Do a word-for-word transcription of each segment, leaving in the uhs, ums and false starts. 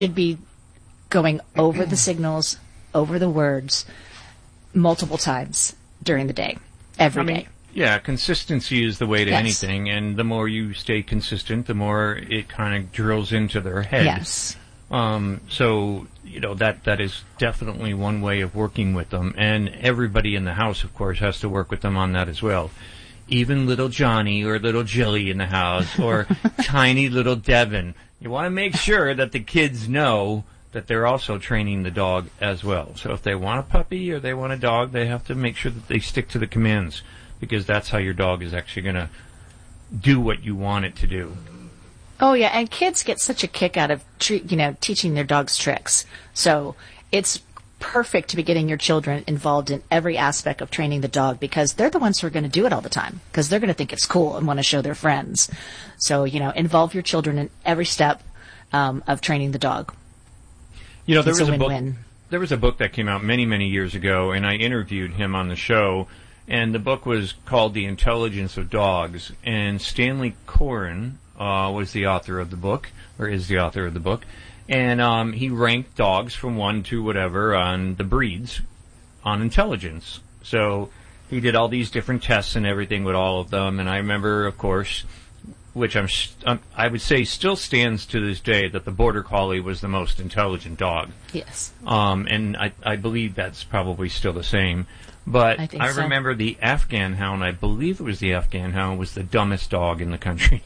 should be going over the signals, over the words, multiple times during the day, every I mean, day. Yeah, consistency is the way to Yes. anything, and the more you stay consistent, the more it kind of drills into their head. Yes. Um, so, you know, that, that is definitely one way of working with them, and everybody in the house, of course, has to work with them on that as well. Even little Johnny or little Jilly in the house, or tiny little Devin. You want to make sure that the kids know that they're also training the dog as well. So if they want a puppy or they want a dog, they have to make sure that they stick to the commands, because that's how your dog is actually going to do what you want it to do. Oh, yeah, and kids get such a kick out of, tre- you know, teaching their dogs tricks. So it's perfect to be getting your children involved in every aspect of training the dog, because they're the ones who are going to do it all the time, because they're going to think it's cool and want to show their friends. So, you know, involve your children in every step um, of training the dog. You know, there It's was a a book. win-win. There was a book that came out many, many years ago, and I interviewed him on the show. And the book was called The Intelligence of Dogs. And Stanley Coren uh, was the author of the book, or is the author of the book. And um, he ranked dogs from one to whatever on the breeds on intelligence. So he did all these different tests and everything with all of them. And I remember, of course, which I'm, um, I would say still stands to this day, that the Border Collie was the most intelligent dog. Yes. Um, and I, I believe that's probably still the same. But I, think I so. remember the Afghan Hound, I believe it was the Afghan Hound, was the dumbest dog in the country.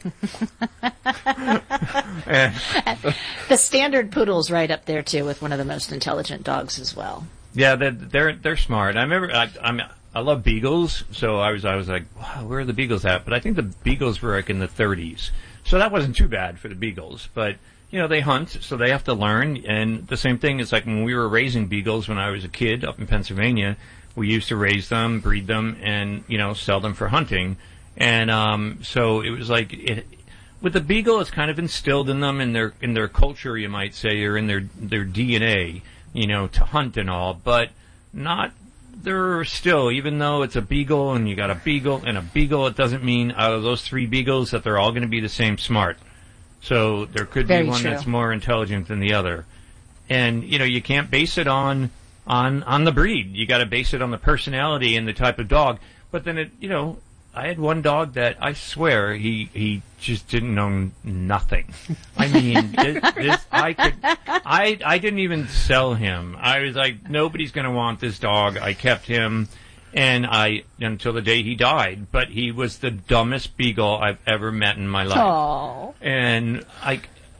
The standard poodle's right up there, too, with one of the most intelligent dogs as well. Yeah, they're, they're, they're smart. I remember, I, I'm, I love beagles, so I was, I was like, wow, where are the beagles at? But I think the beagles were like in the thirties. So that wasn't too bad for the beagles. But, you know, they hunt, so they have to learn. And the same thing is like when we were raising beagles when I was a kid up in Pennsylvania, we used to raise them, breed them, and, you know, sell them for hunting. And um, so it was like, it, with the beagle, it's kind of instilled in them, in their in their culture, you might say, or in their, their D N A, you know, to hunt and all. But not, they're still, even though it's a beagle and you got a beagle and a beagle, it doesn't mean out of those three beagles that they're all going to be the same smart. So there could Very be one true. that's more intelligent than the other. And, you know, you can't base it on... On on the breed. You got to base it on the personality and the type of dog. But then, it, you know, I had one dog that I swear he he just didn't know nothing. I mean, this, this I could I I didn't even sell him. I was like, nobody's going to want this dog. I kept him, and I until the day he died. But he was the dumbest beagle I've ever met in my life. Aww. And I.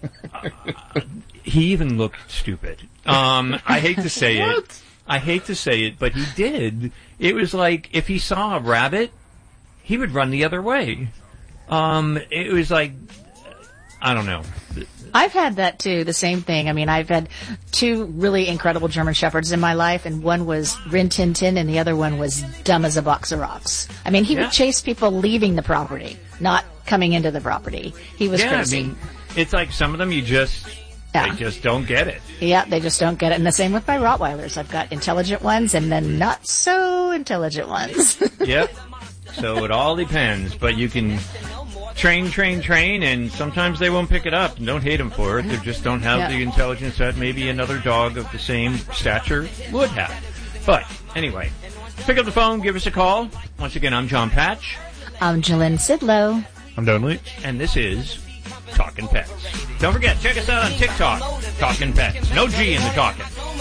He even looked stupid. Um, I hate to say it. I hate to say it, but he did. It was like if he saw a rabbit, he would run the other way. Um, it was like, I don't know. I've had that too, the same thing. I mean, I've had two really incredible German Shepherds in my life, and one was Rin Tin Tin, and the other one was dumb as a box of rocks. I mean, he Yeah. would chase people leaving the property, not coming into the property. He was Yeah, crazy. I mean, it's like some of them you just, Yeah. they just don't get it. Yeah, they just don't get it. And the same with my Rottweilers. I've got intelligent ones and then not so intelligent ones. Yep. So it all depends, but you can train, train, train, and sometimes they won't pick it up. And don't hate them for it. They just don't have Yeah. the intelligence that maybe another dog of the same stature would have. But anyway, pick up the phone, give us a call. Once again, I'm John Patch, I'm Jalen Sidlow. I'm Don Leach. and this is Talkin' Pets. Don't forget, check us out on TikTok, Talkin' Pets. No G in the talking.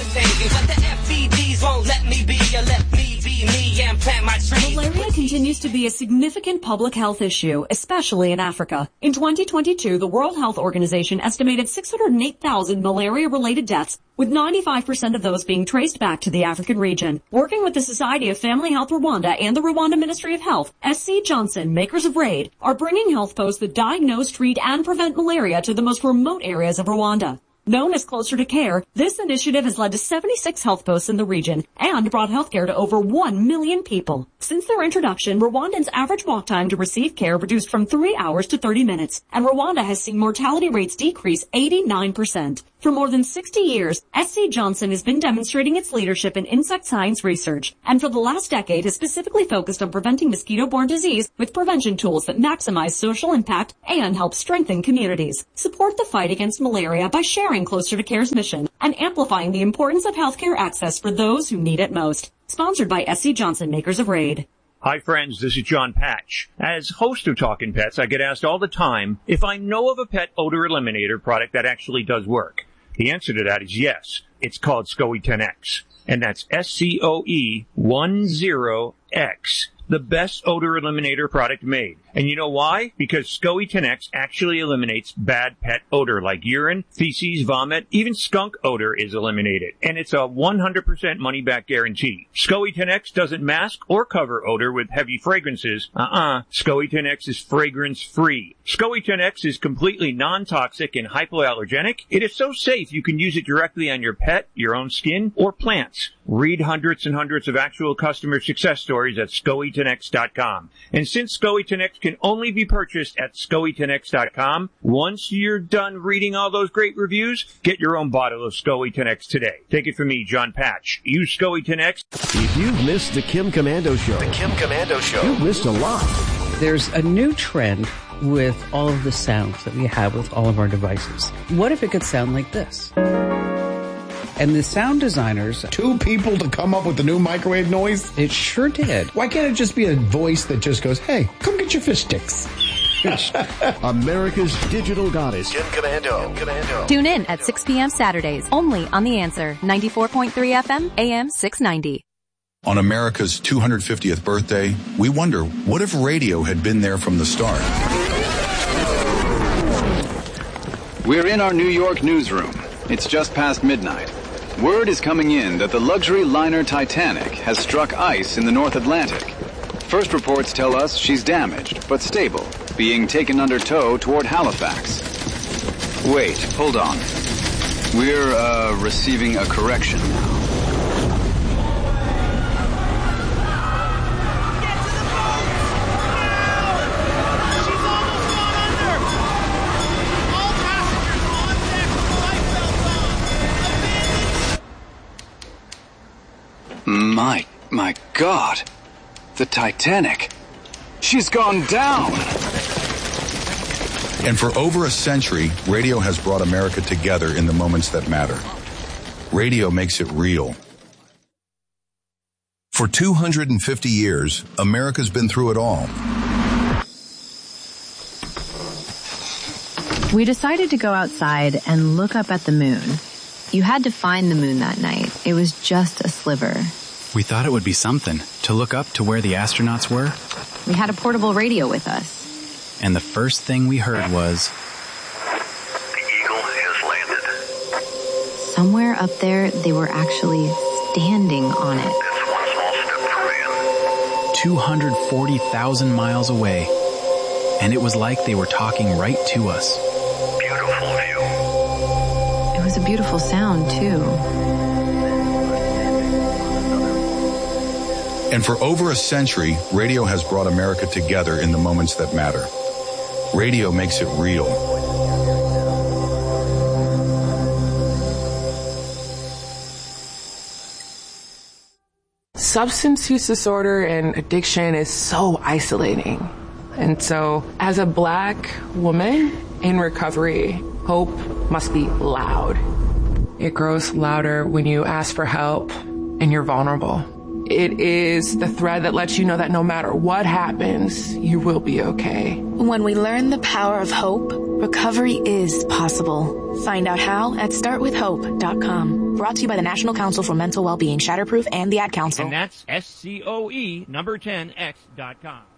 Malaria continues to be a significant public health issue, especially in Africa. In twenty twenty-two, the World Health Organization estimated six hundred eight thousand malaria-related deaths, with ninety-five percent of those being traced back to the African region. Working with the Society of Family Health Rwanda and the Rwanda Ministry of Health, S C Johnson, makers of RAID, are bringing health posts that diagnose, treat, and prevent malaria to the most remote areas of Rwanda. Known as Closer to Care, this initiative has led to seventy-six health posts in the region and brought healthcare to over one million people. Since their introduction, Rwandans' average walk time to receive care reduced from three hours to thirty minutes, and Rwanda has seen mortality rates decrease eighty-nine percent. For more than sixty years, S C. Johnson has been demonstrating its leadership in insect science research, and for the last decade has specifically focused on preventing mosquito-borne disease with prevention tools that maximize social impact and help strengthen communities. Support the fight against malaria by sharing Closer to Care's mission and amplifying the importance of healthcare access for those who need it most. Sponsored by S C. Johnson, makers of Raid. Hi friends, this is John Patch. As host of Talkin' Pets, I get asked all the time if I know of a pet odor eliminator product that actually does work. The answer to that is yes. It's called SCOE ten X. And that's S C O E ten X. The best odor eliminator product made. And you know why? Because SCOE ten X actually eliminates bad pet odor like urine, feces, vomit, even skunk odor is eliminated. And it's a one hundred percent money-back guarantee. SCOE ten X doesn't mask or cover odor with heavy fragrances. Uh-uh. SCOE ten X is fragrance-free. SCOE ten X is completely non-toxic and hypoallergenic. It is so safe you can use it directly on your pet, your own skin, or plants. Read hundreds and hundreds of actual customer success stories at SCOE ten X dot com. And since SCOE ten X can only be purchased at SCOE ten X dot com, once you're done reading all those great reviews, get your own bottle of SCOE ten X today. Take it from me, John Patch. Use SCOE ten X. If you've missed the Kim Komando Show, The Kim Komando Show, you've missed a lot. There's a new trend with all of the sounds that we have with all of our devices. What if it could sound like this? And the sound designers... Two people to come up with the new microwave noise? It sure did. Why can't it just be a voice that just goes, hey, come get your fish sticks? America's digital goddess. Kim Komando. Kim Komando. Tune in at six p.m. Saturdays, only on The Answer, ninety-four point three F M, A M six ninety. On America's two hundred fiftieth birthday, we wonder, what if radio had been there from the start? We're in our New York newsroom. It's just past midnight. Word is coming in that the luxury liner Titanic has struck ice in the North Atlantic. First reports tell us she's damaged, but stable, being taken under tow toward Halifax. Wait, hold on. We're, uh, receiving a correction now. My, my God. The Titanic. She's gone down. And for over a century, radio has brought America together in the moments that matter. Radio makes it real. For two hundred fifty years, America's been through it all. We decided to go outside and look up at the moon. You had to find the moon that night. It was just a sliver. We thought it would be something to look up to where the astronauts were. We had a portable radio with us. And the first thing we heard was... The Eagle has landed. Somewhere up there, they were actually standing on it. That's one small step for man. two hundred forty thousand miles away. And it was like they were talking right to us. Beautiful view. It was a beautiful sound, too. And for over a century, radio has brought America together in the moments that matter. Radio makes it real. Substance use disorder and addiction is so isolating. And so, as a Black woman in recovery, hope must be loud. It grows louder when you ask for help and you're vulnerable. It is the thread that lets you know that no matter what happens, you will be okay. When we learn the power of hope, recovery is possible. Find out how at start with hope dot com. Brought to you by the National Council for Mental Wellbeing, Shatterproof, and the Ad Council. And that's S C O E number ten X dot com.